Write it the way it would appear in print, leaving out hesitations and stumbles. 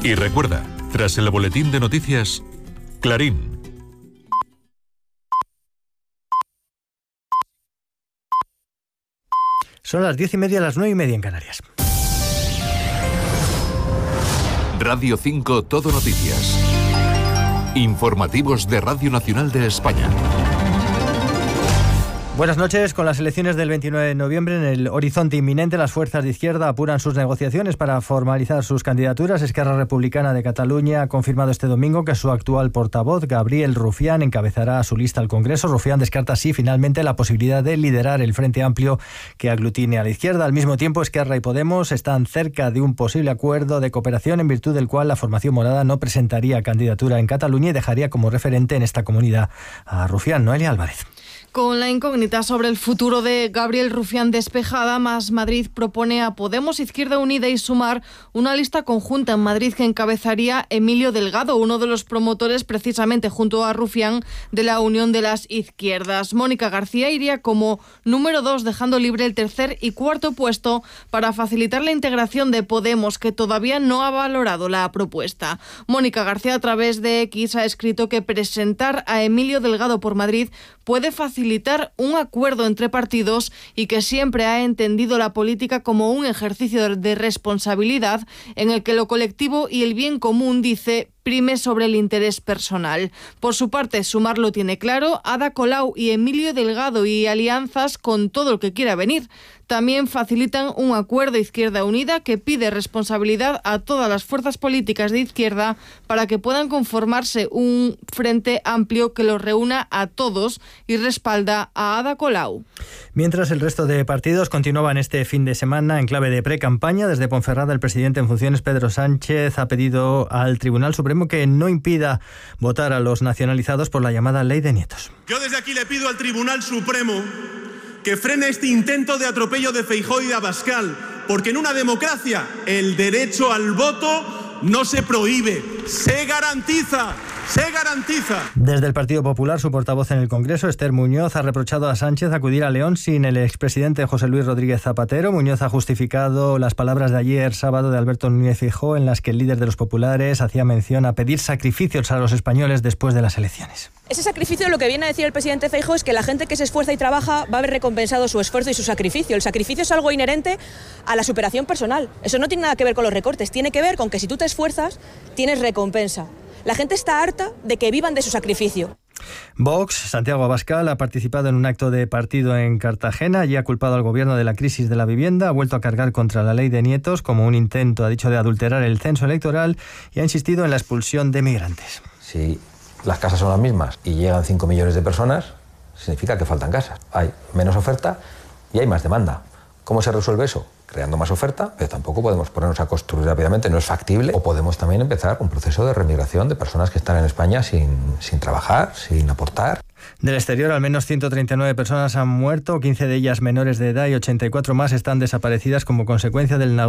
Y recuerda, tras el boletín de noticias, Clarín. Son las 10:30, las 9:30 en Canarias. Radio 5 Todo Noticias. Informativos de Radio Nacional de España. Buenas noches. Con las elecciones del 29 de noviembre en el horizonte inminente, las fuerzas de izquierda apuran sus negociaciones para formalizar sus candidaturas. Esquerra Republicana de Cataluña ha confirmado este domingo que su actual portavoz, Gabriel Rufián, encabezará su lista al Congreso. Rufián descarta así finalmente la posibilidad de liderar el Frente Amplio que aglutine a la izquierda. Al mismo tiempo, Esquerra y Podemos están cerca de un posible acuerdo de cooperación en virtud del cual la formación morada no presentaría candidatura en Cataluña y dejaría como referente en esta comunidad a Rufián. Noelia Álvarez. Con la incógnita sobre el futuro de Gabriel Rufián despejada, Más Madrid propone a Podemos, Izquierda Unida y Sumar una lista conjunta en Madrid que encabezaría Emilio Delgado, uno de los promotores precisamente junto a Rufián de la Unión de las Izquierdas. Mónica García iría como número 2, dejando libre el tercer y cuarto puesto para facilitar la integración de Podemos, que todavía no ha valorado la propuesta. Mónica García, a través de X, ha escrito que presentar a Emilio Delgado por Madrid puede facilitar un acuerdo entre partidos y que siempre ha entendido la política como un ejercicio de responsabilidad en el que lo colectivo y el bien común, dice, prime sobre el interés personal. Por su parte, Sumar lo tiene claro: Ada Colau y Emilio Delgado y alianzas con todo el que quiera venir. También facilitan un acuerdo Izquierda Unida que pide responsabilidad a todas las fuerzas políticas de izquierda para que puedan conformarse un frente amplio que los reúna a todos y respalda a Ada Colau. Mientras el resto de partidos continuaban este fin de semana en clave de pre-campaña, desde Ponferrada el presidente en funciones, Pedro Sánchez, ha pedido al Tribunal Supremo que no impida votar a los nacionalizados por la llamada Ley de Nietos. Yo desde aquí le pido al Tribunal Supremo que frene este intento de atropello de Feijóo y de Abascal, porque en una democracia el derecho al voto no se prohíbe, se garantiza. ¡Se garantiza! Desde el Partido Popular, su portavoz en el Congreso, Esther Muñoz, ha reprochado a Sánchez acudir a León sin el expresidente José Luis Rodríguez Zapatero. Muñoz ha justificado las palabras de ayer sábado de Alberto Núñez Feijóo, en las que el líder de los populares hacía mención a pedir sacrificios a los españoles después de las elecciones. Ese sacrificio, lo que viene a decir el presidente Feijóo, es que la gente que se esfuerza y trabaja va a haber recompensado su esfuerzo y su sacrificio. El sacrificio es algo inherente a la superación personal. Eso no tiene nada que ver con los recortes, tiene que ver con que si tú te esfuerzas, tienes recompensa. La gente está harta de que vivan de su sacrificio. Vox, Santiago Abascal, ha participado en un acto de partido en Cartagena y ha culpado al gobierno de la crisis de la vivienda, ha vuelto a cargar contra la Ley de Nietos como un intento, ha dicho, de adulterar el censo electoral y ha insistido en la expulsión de migrantes. Si las casas son las mismas y llegan 5 millones de personas, significa que faltan casas. Hay menos oferta y hay más demanda. ¿Cómo se resuelve eso? Creando más oferta, pero tampoco podemos ponernos a construir rápidamente, no es factible. O podemos también empezar un proceso de remigración de personas que están en España sin trabajar, sin aportar. Del exterior, al menos 139 personas han muerto, 15 de ellas menores de edad y 84 más están desaparecidas como consecuencia del